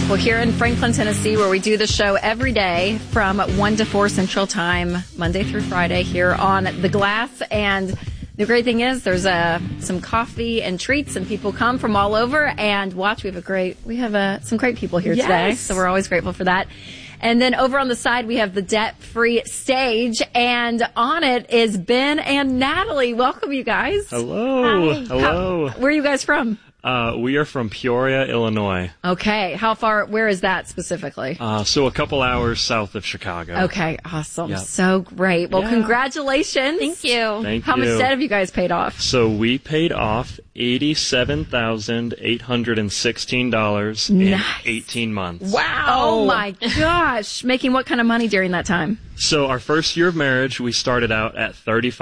Well, here in Franklin, Tennessee, where we do the show every day from 1 to 4 Central Time, Monday through Friday, here on The Glass. And the great thing is there's some coffee and treats, and people come from all over and watch. We have some great people here today, so we're always grateful for that. And then over on the side, we have the debt-free stage, and on it is Ben and Natalie. Welcome, you guys. Hello. Hi. Hello. Where are you guys from? We are from Peoria, Illinois. Okay. How far? Where is that specifically? So a couple hours south of Chicago. Okay. Awesome. Yep. So great. Well, Congratulations. Thank you. Thank you. How much debt have you guys paid off? So we paid off $87,816 in 18 months. Wow. Oh, my gosh. Making what kind of money during that time? So our first year of marriage, we started out at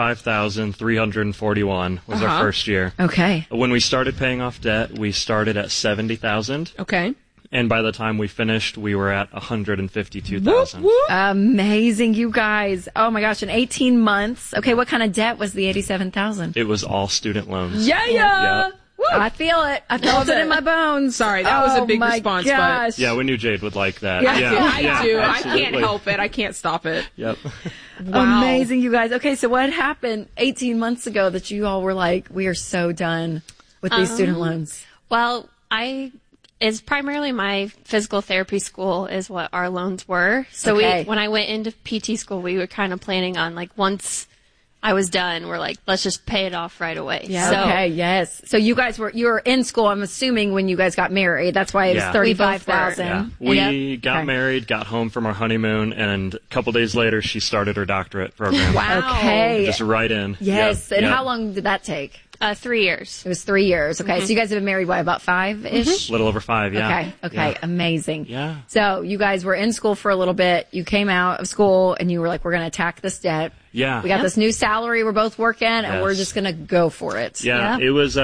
$35,341 was our first year. Okay. When we started paying off debt, we started at $70,000. Okay. And by the time we finished, we were at $152,000. Amazing, you guys. Oh, my gosh. In 18 months. Okay, what kind of debt was the $87,000? It was all student loans. Yeah. Yep. I feel it. I felt it in my bones. Sorry, that was a big response. Gosh. Yeah, we knew Jade would like that. Yeah. I do. I absolutely. can't help it. I can't stop it. Yep. Wow. Amazing, you guys. Okay, so what happened 18 months ago that you all were like, we are so done with these student loans? Well, it's primarily my physical therapy school is what our loans were. So when I went into PT school, we were kind of planning on like once I was done, we're like, let's just pay it off right away. Yeah. So, okay. Yes. So you were in school, I'm assuming, when you guys got married. That's why it was $35,000. Yeah. We got married, got home from our honeymoon, and a couple days later, she started her doctorate program. Wow. Okay. Just right in. Yes. Yep. And how long did that take? 3 years. It was 3 years. Okay. So you guys have been married, about 5-ish? A little over 5, yeah. Okay. Yeah. Amazing. Yeah. So you guys were in school for a little bit. You came out of school and you were like, we're going to attack this debt. Yeah. We got this new salary we're both working and we're just going to go for it. Yeah. It was,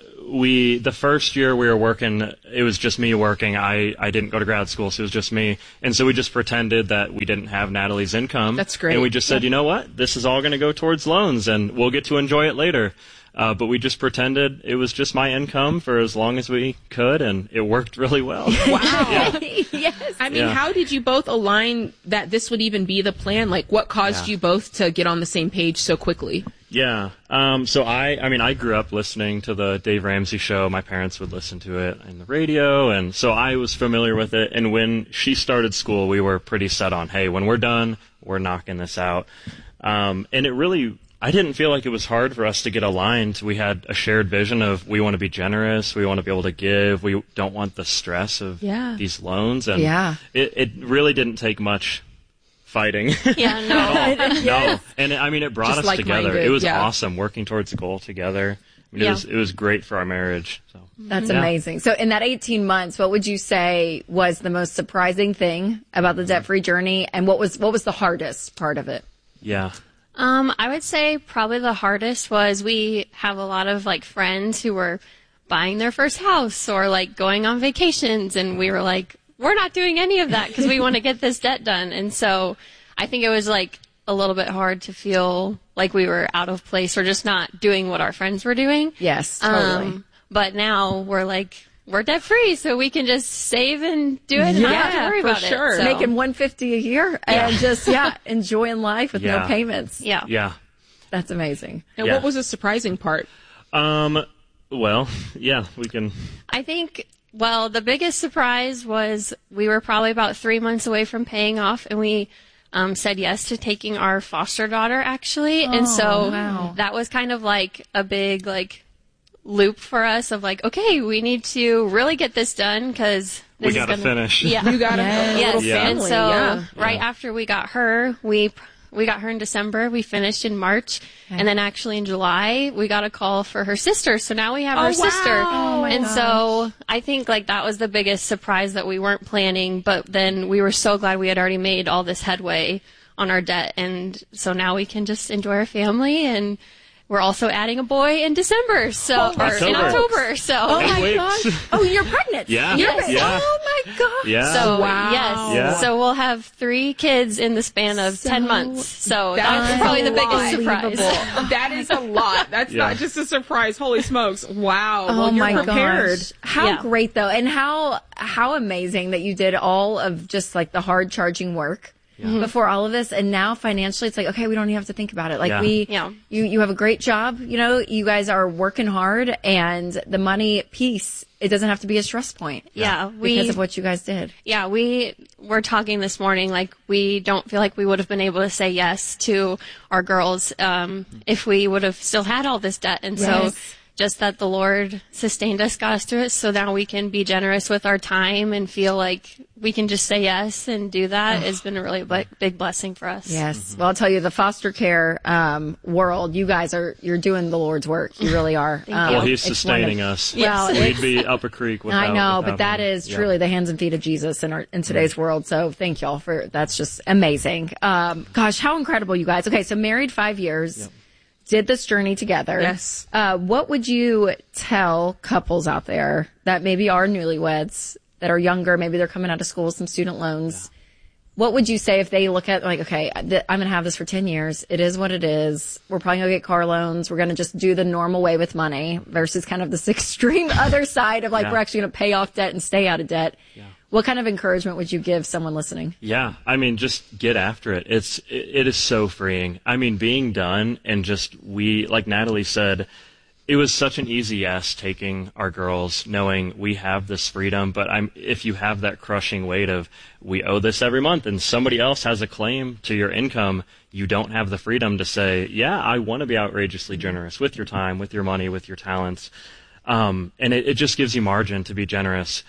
the first year we were working, it was just me working. I didn't go to grad school, so it was just me. And so we just pretended that we didn't have Natalie's income. That's great. And we just said, you know what? This is all going to go towards loans and we'll get to enjoy it later. But we just pretended it was just my income for as long as we could, and it worked really well. Wow. Yes. I mean, how did you both align that this would even be the plan? Like, what caused you both to get on the same page so quickly? Yeah. So I grew up listening to the Dave Ramsey show. My parents would listen to it on the radio, and so I was familiar with it. And when she started school, we were pretty set on, hey, when we're done, we're knocking this out. And it really, I didn't feel like it was hard for us to get aligned. We had a shared vision of we want to be generous, we want to be able to give, we don't want the stress of these loans. And it really didn't take much fighting. Yeah, no. No. And I mean, it brought Just us together. It was yeah. awesome working towards a goal together. I mean, it was great for our marriage. So That's amazing. So in that 18 months, what would you say was the most surprising thing about the debt-free journey, and what was the hardest part of it? Yeah. I would say probably the hardest was we have a lot of like friends who were buying their first house or like going on vacations, and we were like, we're not doing any of that because we want to get this debt done. And so I think it was like a little bit hard to feel like we were out of place or just not doing what our friends were doing. Yes, totally. But now we're like, we're debt free, so we can just save and do it and not have to worry about it. So. Making $150 a year and just enjoying life with no payments. Yeah. Yeah. That's amazing. And what was the surprising part? Well, yeah, we can. I think, the biggest surprise was we were probably about 3 months away from paying off, and we said yes to taking our foster daughter, actually. And so that was kind of like a big, loop for us of like, okay, we need to really get this done because we got to finish. Yeah. You got a little family. And so right after we got her, we got her in December. We finished in March. And then actually in July, we got a call for her sister. So now we have her sister. Oh, and so I think that was the biggest surprise that we weren't planning. But then we were so glad we had already made all this headway on our debt. And so now we can just enjoy our family, and we're also adding a boy in December, in October. So, oh my gosh! Oh, you're pregnant. Yeah. Yes. Yeah. Oh my my God. Yeah. So, Wow. yes. Yeah. So we'll have 3 kids in the span of 10 months. So That's that's probably the biggest unbelievable. surprise. That is a lot. That's Yeah. not just a surprise. Holy smokes. Wow. Oh Well, you're my prepared. gosh. How Yeah. great though. And how amazing that you did all of just like the hard charging work before all of this. And now financially it's like, okay, we don't even have to think about it. Like Yeah. you have a great job. You know, you guys are working hard and the money piece, it doesn't have to be a stress point. Yeah. Because of what you guys did. Yeah, we were talking this morning, like, we don't feel like we would have been able to say yes to our girls if we would have still had all this debt. And Yes. so just that the Lord sustained us, got us through it, so now we can be generous with our time and feel like we can just say yes and do that has been a really big blessing for us. Yes. Well, I'll tell you, the foster care world, you guys you're doing the Lord's work. You really are. Well, he's it's sustaining one of- us. Well, We'd be up a creek without. I know, without but that him. is Yeah. truly the hands and feet of Jesus in today's world. So thank y'all that's just amazing. Gosh, how incredible, you guys. Okay, so married 5 years, did this journey together. Yes. What would you tell couples out there that maybe are newlyweds, that are younger, maybe they're coming out of school with some student loans? What would you say if they look at like, okay, I'm going to have this for 10 years. It is what it is. We're probably going to get car loans. We're going to just do the normal way with money versus kind of this extreme other side of like, we're actually going to pay off debt and stay out of debt. Yeah. What kind of encouragement would you give someone listening? Yeah, I mean, just get after it. It is so freeing. I mean, being done and just like Natalie said, it was such an easy yes taking our girls, knowing we have this freedom. But if you have that crushing weight of we owe this every month and somebody else has a claim to your income, you don't have the freedom to say, yeah, I want to be outrageously generous with your time, with your money, with your talents. And it just gives you margin to be generous.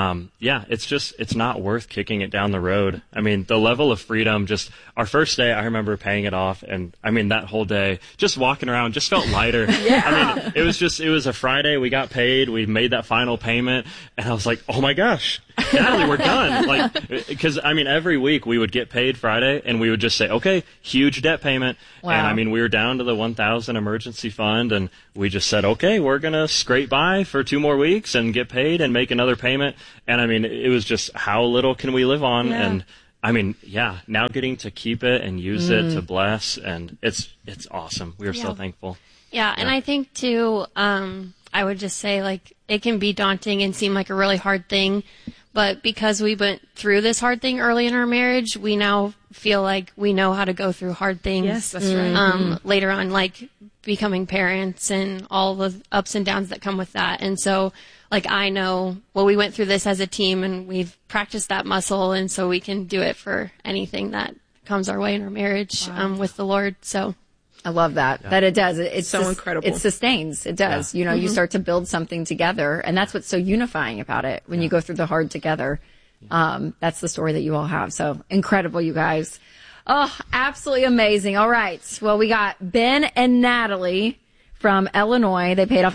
It's not worth kicking it down the road. I mean, the level of freedom, just our first day, I remember paying it off. And I mean, that whole day, just walking around just felt lighter. I mean, it was a Friday. We got paid. We made that final payment. And I was like, oh my gosh, Natalie, we're done. Like, because I mean, every week we would get paid Friday and we would just say, okay, huge debt payment. Wow. And I mean, we were down to the 1,000 emergency fund and we just said, okay, we're going to scrape by for 2 more weeks and get paid and make another payment. And I mean, it was just how little can we live on? Yeah. And I mean, now getting to keep it and use it to bless, and it's awesome. We are so thankful. Yeah, and I think too, I would just say like it can be daunting and seem like a really hard thing, but because we went through this hard thing early in our marriage, we now feel like we know how to go through hard things. Yes, that's right. Later on, like becoming parents and all the ups and downs that come with that. And so, like, I know, well, we went through this as a team and we've practiced that muscle. And so we can do it for anything that comes our way in our marriage, with the Lord. So I love that. That it does. It's So incredible. It sustains. It does. Yeah. You know, you start to build something together, and that's what's so unifying about it. When you go through the hard together, that's the story that you all have. So incredible, you guys. Oh, absolutely amazing. All right. Well, we got Ben and Natalie from Illinois. They paid off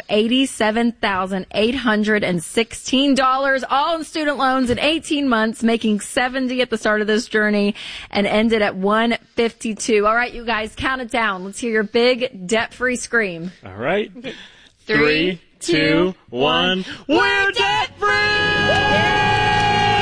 $87,816, all in student loans in 18 months, making 70 at the start of this journey, and ended at 152. All right, you guys, count it down. Let's hear your big debt-free scream. All right. 3, 2, 1. We're debt free!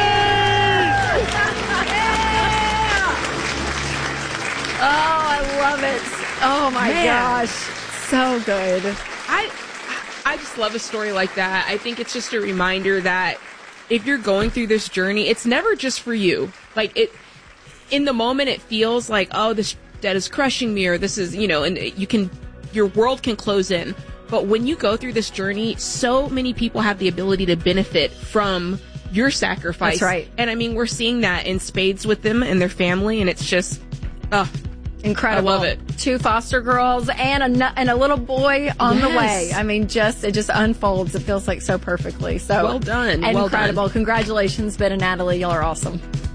Oh, I love it. Oh my Man. gosh. So good. I just love a story like that. I think it's just a reminder that if you're going through this journey, it's never just for you. Like in the moment, it feels like, oh, this debt is crushing me, or this is, and your world can close in. But when you go through this journey, so many people have the ability to benefit from your sacrifice. That's right. And I mean, we're seeing that in spades with them and their family, and it's just, Incredible. I love it. 2 foster girls and a little boy on the Yes. way. I mean, it just unfolds. It feels like so perfectly. So Well done. And Well incredible. done. Congratulations, Ben and Natalie. Y'all are awesome.